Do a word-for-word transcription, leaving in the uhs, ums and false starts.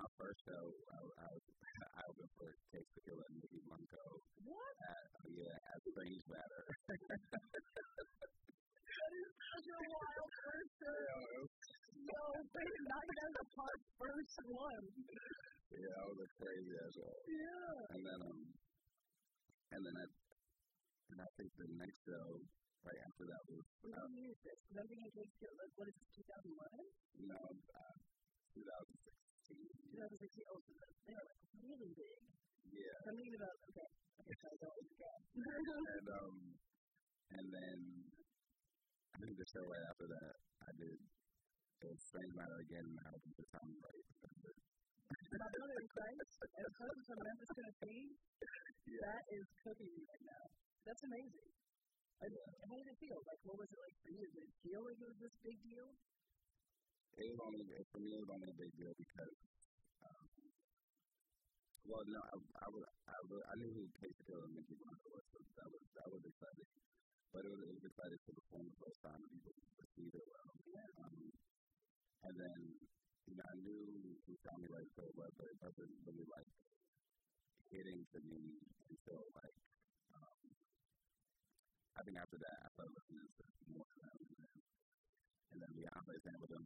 my first show, I, I was I opened for Case Tequila and Nicky Blanco. What? At, yeah, at Strange Matter. That is such a wild first show. No, wait, not even the part first one. Yeah, that was a crazy ass show. Yeah. And then um, and then I, and I think the next show right after that was. What uh, year is this? Remember you Case Tequila? What is this? two thousand eleven? No, uh, twenty sixteen. twenty sixteen. Oh, so they were like really big. Yeah. I'm thinking about okay. Okay, so I don't go. And um, and then I think the show right after that I did. It was Strange Matter again, and I opened for Tommy Wright. My brother in Christ, as close as Memphis, Tennessee, yeah. That is cooking me right now. That's amazing. Like, yeah. How did it feel? Like, what was it like for you? Did it feel like it was this big deal? It was only, for me, it was only a big deal because, um, well, no, I, I, was, I, was, I knew who Case Tequila and Nicky Blanco was, so that was, that was exciting. But it was, it was exciting to perform the first time and people received it well. Yeah. Um, and then, you know, I knew who Tommy Wright so was, but it wasn't really, like, hitting to me until, like, um, I think after that, I started listening to more of them. And then, and then Beyonce sang with them